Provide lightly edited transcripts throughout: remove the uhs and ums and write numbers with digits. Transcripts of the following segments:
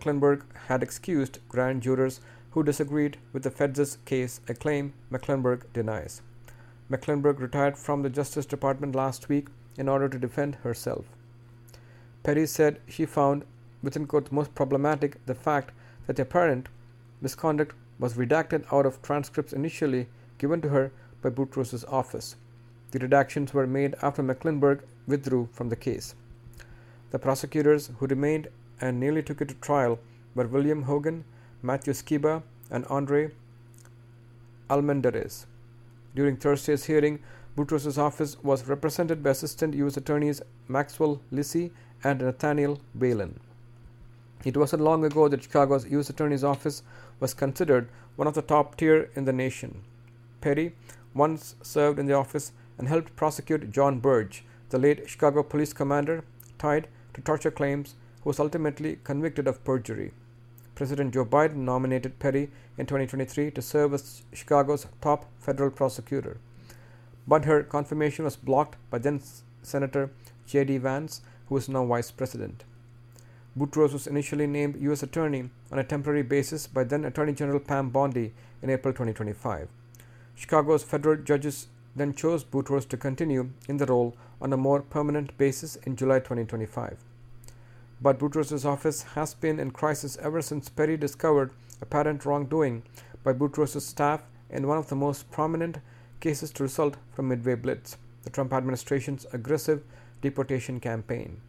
Mecklenburg had excused grand jurors who disagreed with the feds' case, a claim Mecklenburg denies. Mecklenburg retired from the Justice Department last week in order to defend herself. Perry said she found, within quotes, most problematic the fact that apparent misconduct was redacted out of transcripts initially given to her by Boutros's office. The redactions were made after Mecklenburg withdrew from the case. The prosecutors who remained and nearly took it to trial were William Hogan, Matthew Skiba, and Andre Almendarez. During Thursday's hearing, Boutros's office was represented by Assistant U.S. Attorneys Maxwell Lisey and Nathaniel Whalen. It wasn't long ago that Chicago's U.S. Attorney's Office was considered one of the top tier in the nation. Perry once served in the office and helped prosecute John Burge, the late Chicago police commander tied to torture claims, who was ultimately convicted of perjury. President Joe Biden nominated Perry in 2023 to serve as Chicago's top federal prosecutor, but her confirmation was blocked by then Senator J.D. Vance, who is now vice president. Boutros was initially named U.S. Attorney on a temporary basis by then Attorney General Pam Bondi in April 2025. Chicago's federal judges then chose Boutros to continue in the role on a more permanent basis in July 2025. But Boutros's office has been in crisis ever since Perry discovered apparent wrongdoing by Boutros's staff in one of the most prominent cases to result from Midway Blitz, the Trump administration's aggressive deportation campaign.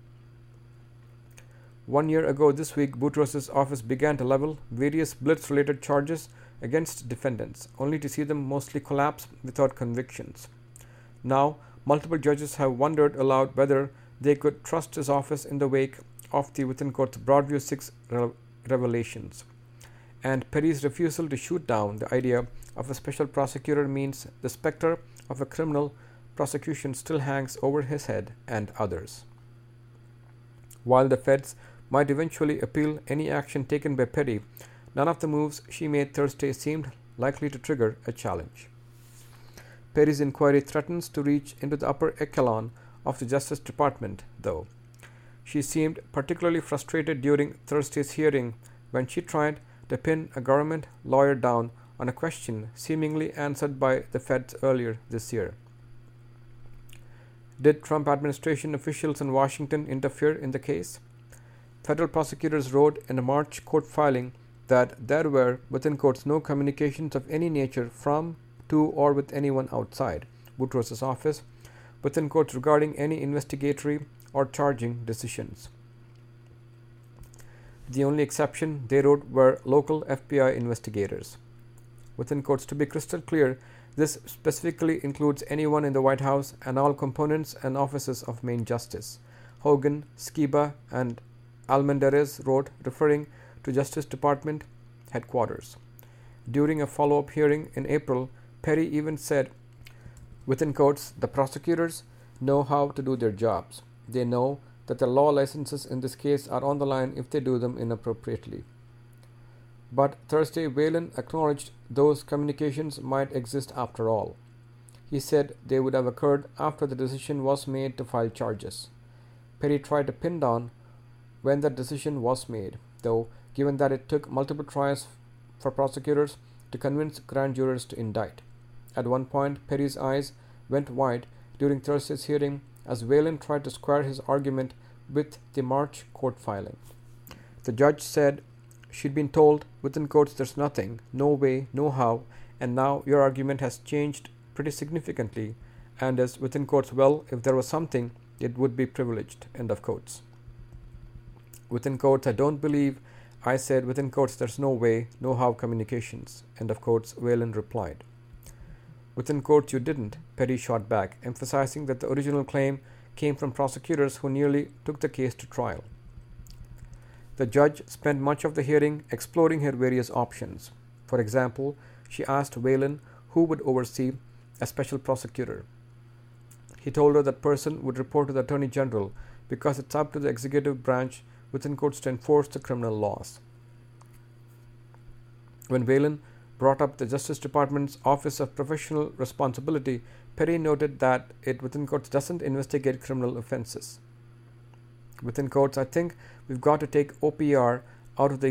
1 year ago this week, Boutros's office began to level various Blitz-related charges against defendants, only to see them mostly collapse without convictions. Now, multiple judges have wondered aloud whether they could trust his office in the wake of the within quotes Broadview 6 revelations. And Perry's refusal to shoot down the idea of a special prosecutor means the specter of a criminal prosecution still hangs over his head and others. While the feds might eventually appeal any action taken by Perry, none of the moves she made Thursday seemed likely to trigger a challenge. Perry's inquiry threatens to reach into the upper echelon of the Justice Department, though. She seemed particularly frustrated during Thursday's hearing when she tried to pin a government lawyer down on a question seemingly answered by the feds earlier this year. Did Trump administration officials in Washington interfere in the case? Federal prosecutors wrote in a March court filing that there were, within quotes, no communications of any nature from, to, or with anyone outside Boutros's office, within quotes, regarding any investigatory or charging decisions. The only exception, they wrote, were local FBI investigators. Within quotes, to be crystal clear, this specifically includes anyone in the White House and all components and offices of Main Justice. Hogan, Skiba, and Almendarez wrote, referring to Justice Department headquarters. During a follow-up hearing in April, Perry even said, within quotes, the prosecutors know how to do their jobs. They know that the law licenses in this case are on the line if they do them inappropriately. But Thursday, Whalen acknowledged those communications might exist after all. He said they would have occurred after the decision was made to file charges. Perry tried to pin down when that decision was made, though, given that it took multiple tries for prosecutors to convince grand jurors to indict. At one point, Perry's eyes went wide during Thursday's hearing as Whalen tried to square his argument with the March court filing. The judge said she'd been told, within quotes, there's nothing, no way, no how, and now your argument has changed pretty significantly, and is, within quotes, well, if there was something, it would be privileged, end of quotes. Within quotes, I don't believe I said, within quotes, there's no way, no how communications, end of quotes, Whalen replied. Within quotes, you didn't, Perry shot back, emphasizing that the original claim came from prosecutors who nearly took the case to trial. The judge spent much of the hearing exploring her various options. For example, she asked Whalen who would oversee a special prosecutor. He told her that person would report to the Attorney General because it's up to the executive branch, within quotes, to enforce the criminal laws. When Whalen brought up the Justice Department's Office of Professional Responsibility, Perry noted that it, within quotes, doesn't investigate criminal offenses. Within quotes, I think we've got to take OPR out of the